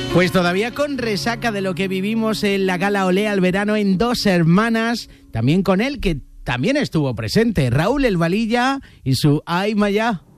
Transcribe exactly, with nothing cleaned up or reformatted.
Pues todavía con resaca de lo que vivimos en la Gala Olé al Verano en Dos Hermanas, también con él que también estuvo presente, Raúl El Valilla y su Ay Mayá.